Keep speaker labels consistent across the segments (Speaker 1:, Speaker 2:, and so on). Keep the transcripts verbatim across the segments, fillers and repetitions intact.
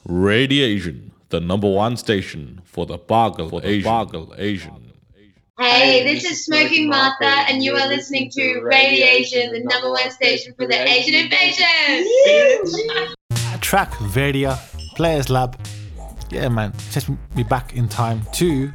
Speaker 1: Radiation, the number one station for the Bargal Asian. Bargal Asian.
Speaker 2: Hey, this is Smoking Martha, and you are listening to Radiation, the number one station for the Asian invasion.
Speaker 3: Track Vadia, Players Lab. Yeah, man, it takes me back in time to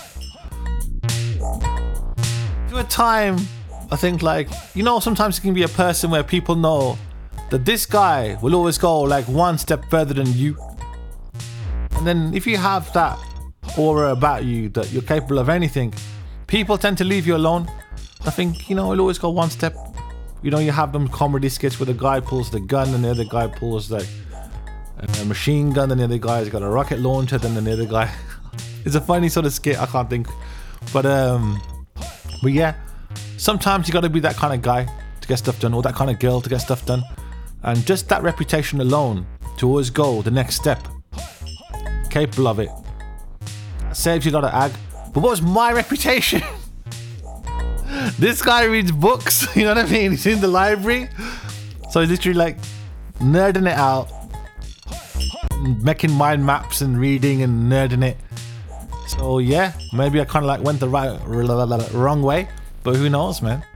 Speaker 3: to a time. I think, like, you know, sometimes it can be a person where people know that this guy will always go like one step further than you. And then if you have that aura about you that you're capable of anything, people tend to leave you alone. I think, you know, you'll always go one step. You know, you have them comedy skits where the guy pulls the gun and the other guy pulls like a machine gun and the other guy's got a rocket launcher, then the other guy. It's a funny sort of skit, I can't think. But um but yeah, sometimes you gotta be that kind of guy to get stuff done, or that kind of girl to get stuff done. And just that reputation alone to always go the next step, capable of it, saves you a lot of ag. But what was my reputation? This guy reads books, you know what I mean? He's in the library, so he's literally like nerding it out, making mind maps and reading and nerding it. So yeah, maybe I kind of like went the right wrong way, but who knows, man.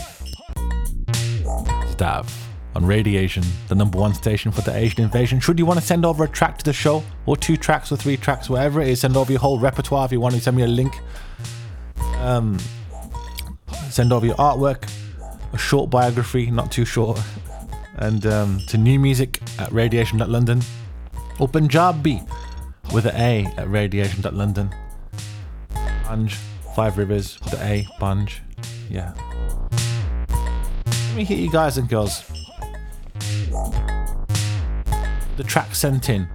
Speaker 3: Stav on Radiation, the number one station for the Asian invasion. Should you want to send over a track to the show, or two tracks or three tracks, whatever it is, send over your whole repertoire. If you want to send me a link, um, send over your artwork, a short biography, not too short, and um, to new music at radiation dot london, or Punjabi with an A at radiation dot london. Banj, Five Rivers with the A, Banj, yeah. Let me hit you guys and girls. The track sent in,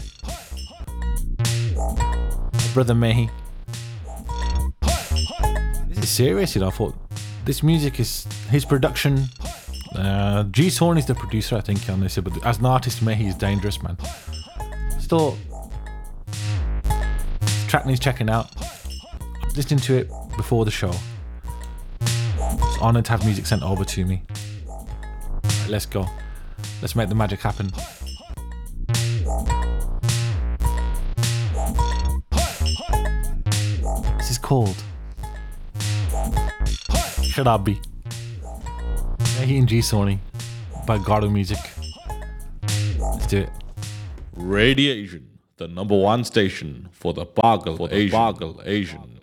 Speaker 3: Brother Mehi. This is serious, you know. I thought this music is his production. Uh, G Sorn is the producer, I think, on this, but as an artist, Mehi is dangerous, man. Still, this track needs checking out. Listening to it before the show. It's honoured to have music sent over to me. Right, let's go. Let's make the magic happen. This is called Sharabi. Mehi and G Sony by Garu Music. Let's do it.
Speaker 1: Radiation, the number one station for the Bargal Asian. Bargal Asian.